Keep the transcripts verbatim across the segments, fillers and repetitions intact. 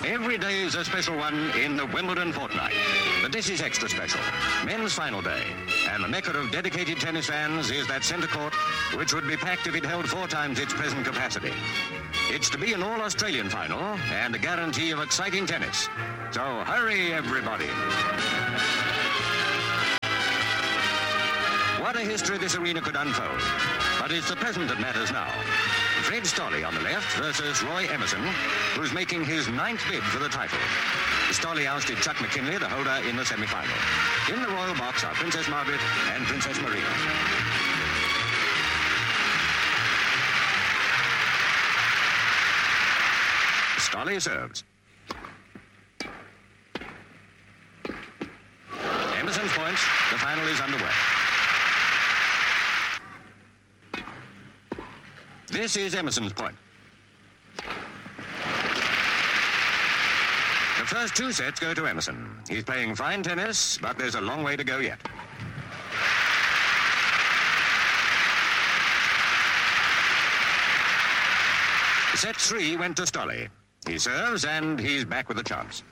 Every day is a special one in the Wimbledon fortnight. But this is extra special. Men's final day. And the mecca of dedicated tennis fans is that centre court, which would be packed if it held four times its present capacity. It's to be an all-Australian final and a guarantee of exciting tennis. So hurry, everybody. What a history this arena could unfold. But it's the present that matters now. Fred Stolle on the left versus Roy Emerson, who's making his ninth bid for the title. Stolle ousted Chuck McKinley, the holder, in the semi-final. In the royal box are Princess Margaret and Princess Marina. Stolle serves. Emerson's points. The final is underway. This is Emerson's point. The first two sets go to Emerson. He's playing fine tennis, but there's a long way to go yet. Set three went to Stolle. He serves, and he's back with a chance.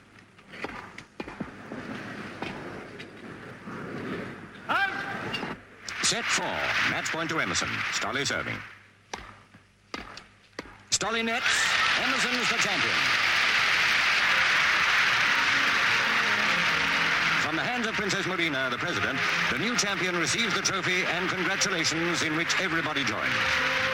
Set four, match point to Emerson. Stolle serving. Stolle nets. Emerson's the champion. From the hands of Princess Marina, the president, the new champion receives the trophy and congratulations in which everybody joins.